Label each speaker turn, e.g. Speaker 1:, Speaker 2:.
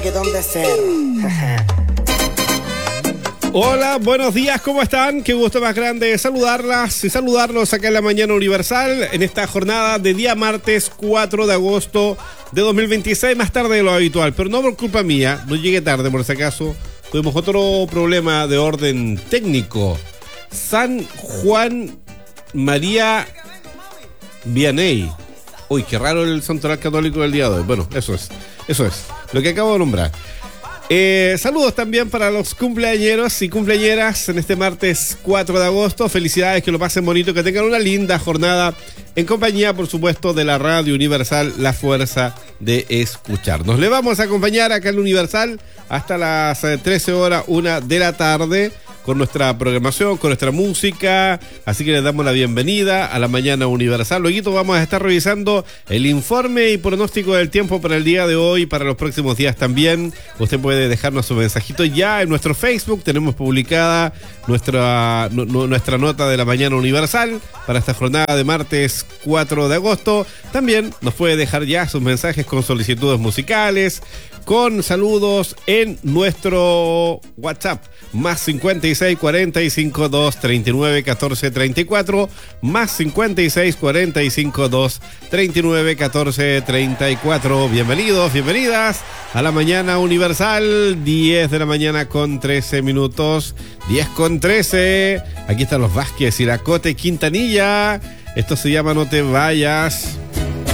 Speaker 1: que dónde ser.
Speaker 2: Hola, buenos días, ¿cómo están? Qué gusto más grande saludarlas y saludarlos acá en la Mañana Universal en esta jornada de día martes 4 de agosto de 2026, más tarde de lo habitual, pero no por culpa mía, no llegué tarde por si acaso, tuvimos otro problema de orden técnico. San Juan María Vianney. Uy, qué raro el santoral católico del día de hoy. Bueno, eso es lo que acabo de nombrar. Saludos también para los cumpleañeros y cumpleañeras en este martes 4 de agosto. Felicidades, que lo pasen bonito, que tengan una linda jornada en compañía, por supuesto, de la Radio Universal, la fuerza de escucharnos. Le vamos a acompañar acá en Universal hasta las 13 horas, 1 de la tarde, con nuestra programación, con nuestra música, así que les damos la bienvenida a la Mañana Universal. Luego vamos a estar revisando el informe y pronóstico del tiempo para el día de hoy y para los próximos días también. Usted puede dejarnos su mensajito ya en nuestro Facebook, tenemos publicada nuestra nota de la Mañana Universal para esta jornada de martes 4 de agosto. También nos puede dejar ya sus mensajes con solicitudes musicales, con saludos en nuestro WhatsApp, más 56 45 2 39 14 34, más 56 45 2 39 14 34. Bienvenidos, bienvenidas a la Mañana Universal, 10 de la mañana con 13 minutos, 10 con 13. Aquí están los Vázquez y la Cote Quintanilla. Esto se llama No te vayas.